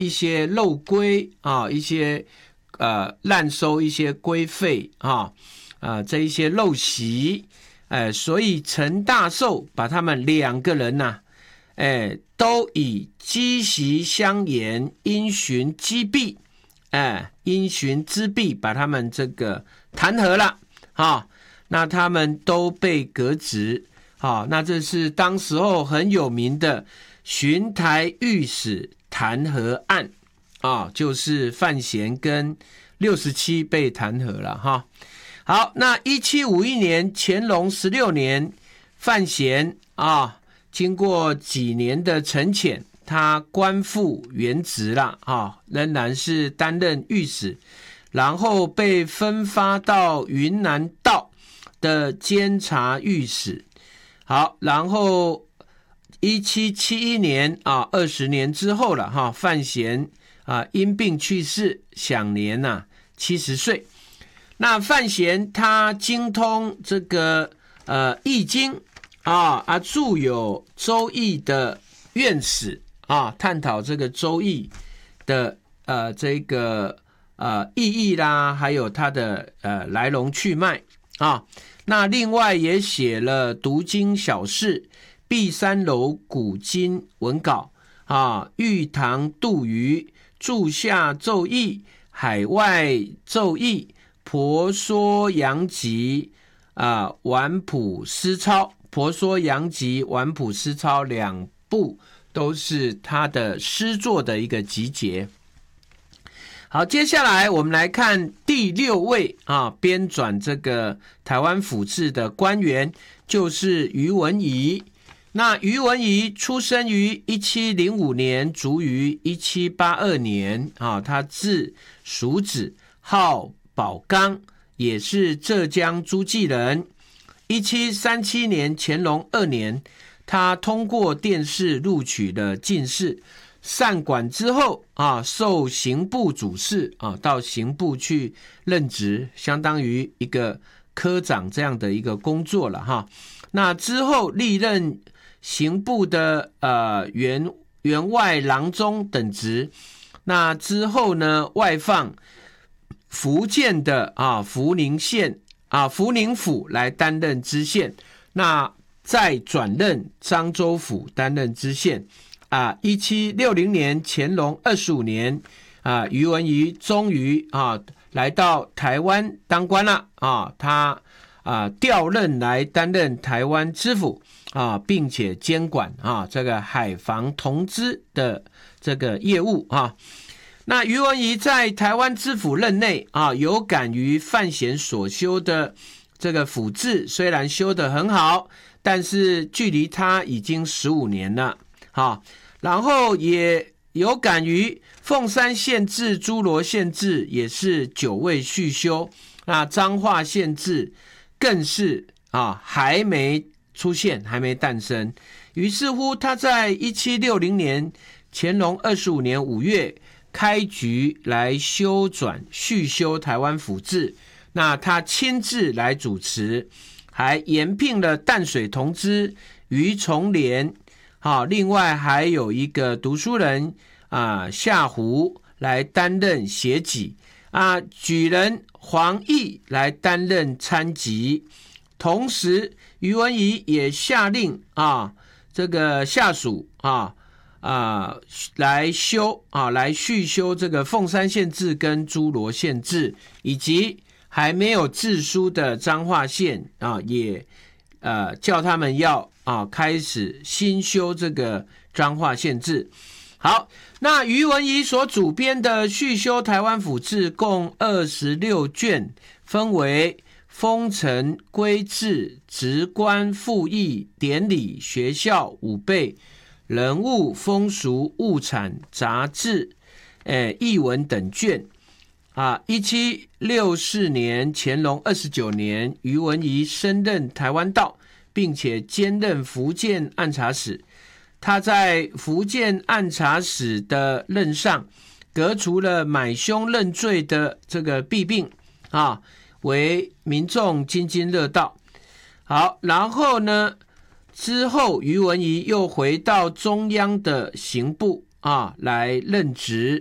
一些漏规啊，一些滥收一些规费啊，这一些陋习，所以陈大寿把他们2个人呐，都以积习相沿，因循击毙，因循之弊，把他们这个弹劾了啊。那他们都被革职啊。那这是当时候很有名的巡台御史弹劾案啊，就是范闲跟67被弹劾了哈。好，那1751年乾隆16年，范闲啊，经过几年的沉潜，他官复原职了啊，仍然是担任御史，然后被分发到云南道的监察御史。好，然后1771年啊，20年之后了哈，范闲因病去世，享年70岁。那范闲他精通这个易经著有《周易》的院史啊，探讨这个《周易》的这个意义啦，还有它的来龙去脉啊。那另外也写了读经小事、碧山楼古今文稿啊、玉堂杜鱼、注下奏议、海外奏议、婆娑阳集晚谱诗抄。婆娑阳集、晚谱诗抄2部都是他的诗作的一个集结。好，接下来我们来看第6位编纂这个台湾府志的官员，就是于文仪。那于文仪出生于1705年，卒于1782年他字叔子，号宝刚，也是浙江诸暨人。1737年乾隆2年，他通过殿试录取了进士，善管之后受刑部主事到刑部去任职，相当于一个科长这样的一个工作了哈。那之后历任刑部的员外郎中等职。那之后呢，外放福建的福宁县福宁府来担任知县，那再转任漳州府担任知县。1760年乾隆25年于文仪终于来到台湾当官了他调任来担任台湾知府并且监管这个海防同知的这个业务那于文仪在台湾知府任内有感于范闲所修的这个府志，虽然修得很好，但是距离他已经15年了然后也有感于凤山县志、诸罗县志也是久未续修，那彰化县志更是还没出现，还没诞生。于是乎他在1760年乾隆25年5月开局来修转续修台湾府志，那他亲自来主持，还延聘了淡水同知于崇廉另外还有一个读书人夏胡来担任协己举人黄奕来担任参集。同时于文仪也下令这个下属来续修这个凤山县志跟诸罗县志，以及还没有制书的彰化县也叫他们要开始新修这个彰化县志。好，那于文仪所主编的续修台湾府志共26卷，分为封陈、规制、职官、赋役、典礼、学校、武备、人物、风俗、物产、杂志、译文等卷1764年乾隆29年，于文仪升任台湾道，并且兼任福建按察使。他在福建按察使的任上，革除了买凶认罪的这个弊病为民众津津乐道。好，然后呢，之后于文仪又回到中央的刑部来任职。